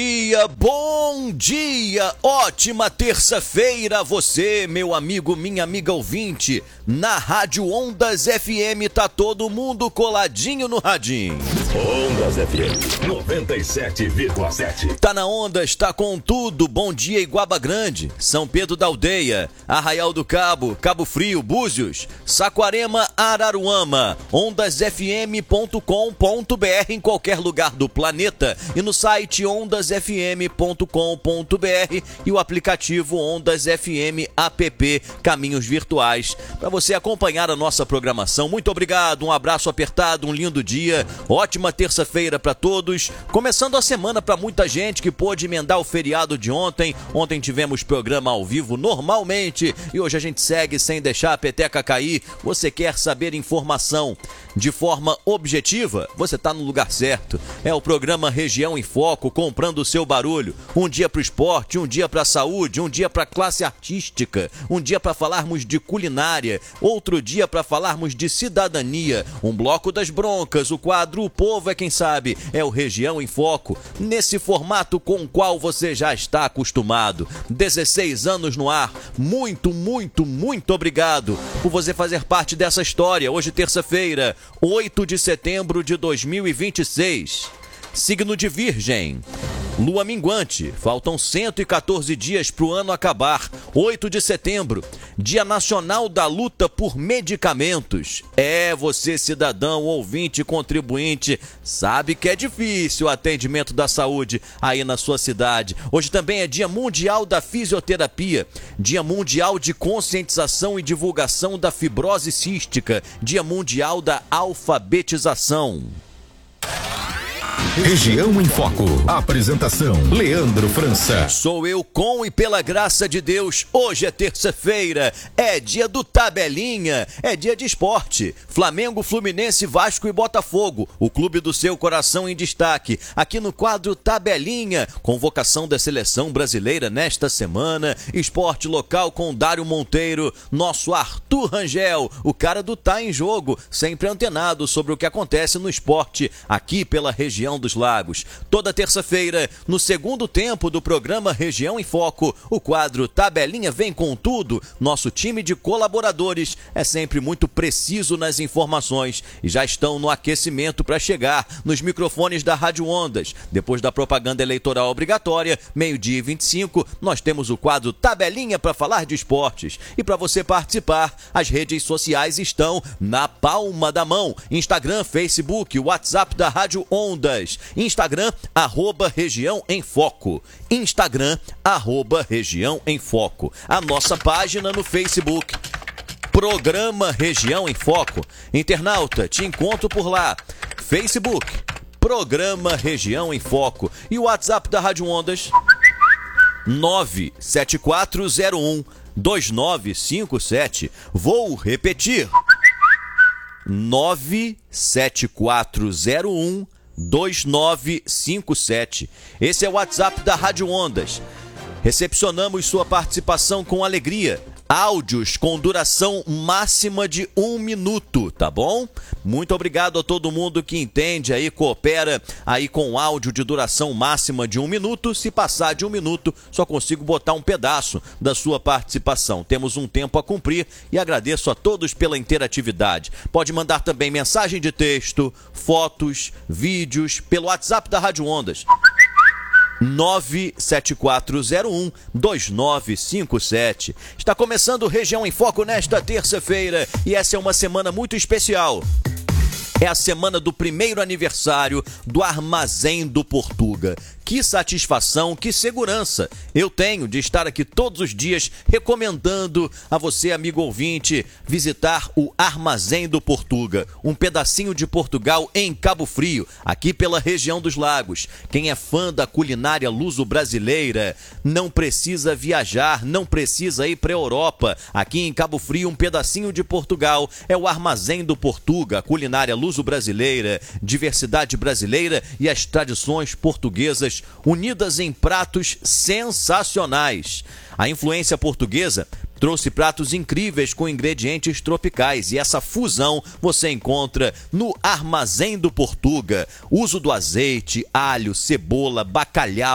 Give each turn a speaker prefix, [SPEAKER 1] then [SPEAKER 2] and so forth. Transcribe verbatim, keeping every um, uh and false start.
[SPEAKER 1] Dia, bom dia, ótima terça-feira, você, meu amigo, minha amiga ouvinte, na Rádio Ondas F M, tá todo mundo coladinho no radinho.
[SPEAKER 2] Ondas F M, noventa e sete vírgula sete.
[SPEAKER 1] Tá na Ondas, tá com tudo, bom dia Iguaba Grande, São Pedro da Aldeia, Arraial do Cabo, Cabo Frio, Búzios, Saquarema, Araruama, ondas f m ponto com ponto b r em qualquer lugar do planeta e no site ondas f m ponto com ponto b r e o aplicativo Ondas F M App, caminhos virtuais, para você acompanhar a nossa programação. Muito obrigado, um abraço apertado, um lindo dia, ótima terça-feira para todos, começando a semana para muita gente que pôde emendar o feriado de ontem. Ontem tivemos programa ao vivo normalmente e hoje a gente segue sem deixar a peteca cair. Você quer saber informação de forma objetiva? Você está no lugar certo. É o programa Região em Foco, comprando o seu barulho. Um dia para o esporte, um dia para a saúde, um dia para a classe artística, um dia para falarmos de culinária, outro dia para falarmos de cidadania, um bloco das broncas, o quadro O Povo é Quem Sabe. É o Região em Foco, nesse formato com o qual você já está acostumado. dezesseis anos no ar. Muito, muito, muito obrigado por você fazer parte dessa história. Hoje, terça-feira, oito de setembro de dois mil e vinte e seis. Signo de Virgem. Lua minguante, faltam cento e quatorze dias para o ano acabar. oito de setembro, Dia Nacional da Luta por Medicamentos. É, você cidadão, ouvinte, contribuinte, sabe que é difícil o atendimento da saúde aí na sua cidade. Hoje também é Dia Mundial da Fisioterapia, Dia Mundial de Conscientização e Divulgação da Fibrose Cística, Dia Mundial da Alfabetização.
[SPEAKER 2] Região em Foco. Apresentação: Leandro França.
[SPEAKER 1] Sou eu com e pela graça de Deus. Hoje é terça-feira, é dia do Tabelinha, é dia de esporte. Flamengo, Fluminense, Vasco e Botafogo, o clube do seu coração em destaque. Aqui no quadro Tabelinha, convocação da seleção brasileira nesta semana, esporte local com Dário Monteiro, nosso Arthur Rangel, o cara do Tá em Jogo, sempre antenado sobre o que acontece no esporte aqui pela região dos Lagos. Toda terça-feira, no segundo tempo do programa Região em Foco, o quadro Tabelinha vem com tudo. Nosso time de colaboradores é sempre muito preciso nas informações e já estão no aquecimento para chegar nos microfones da Rádio Ondas. Depois da propaganda eleitoral obrigatória, meio-dia e vinte e cinco, nós temos o quadro Tabelinha para falar de esportes. E para você participar, as redes sociais estão na palma da mão. Instagram, Facebook, WhatsApp da Rádio Ondas. Instagram, arroba Região em Foco. Instagram, arroba Região em Foco. A nossa página no Facebook, Programa Região em Foco. Internauta, te encontro por lá. Facebook, Programa Região em Foco. E o WhatsApp da Rádio Ondas, nove sete quatro zero um dois nove cinco sete. Vou repetir, nove sete quatro zero um dois nove cinco sete. Esse é o WhatsApp da Rádio Ondas. Recepcionamos sua participação com alegria. Áudios com duração máxima de um minuto, tá bom? Muito obrigado a todo mundo que entende aí, coopera aí com áudio de duração máxima de um minuto. Se passar de um minuto, só consigo botar um pedaço da sua participação. Temos um tempo a cumprir e agradeço a todos pela interatividade. Pode mandar também mensagem de texto, fotos, vídeos pelo WhatsApp da Rádio Ondas. nove sete quatro zero um dois nove cinco sete. Está começando Região em Foco nesta terça-feira e essa é uma semana muito especial. É a semana do primeiro aniversário do Armazém do Portuga. Que satisfação, que segurança eu tenho de estar aqui todos os dias recomendando a você, amigo ouvinte, visitar o Armazém do Portuga, um pedacinho de Portugal em Cabo Frio, aqui pela região dos Lagos. Quem é fã da culinária luso-brasileira não precisa viajar, não precisa ir para a Europa. Aqui em Cabo Frio, um pedacinho de Portugal, é o Armazém do Portuga, a culinária luso-brasileira, diversidade brasileira e as tradições portuguesas unidas em pratos sensacionais. A influência portuguesa trouxe pratos incríveis com ingredientes tropicais e essa fusão você encontra no Armazém do Portuga. Uso do azeite, alho, cebola, bacalhau,